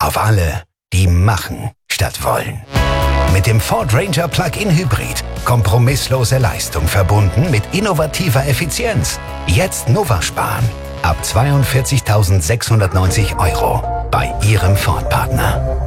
Auf alle, die machen statt wollen. Mit dem Ford Ranger Plug-in Hybrid. Kompromisslose Leistung verbunden mit innovativer Effizienz. Jetzt Nova sparen. Ab 42.690 € bei Ihrem Ford-Partner.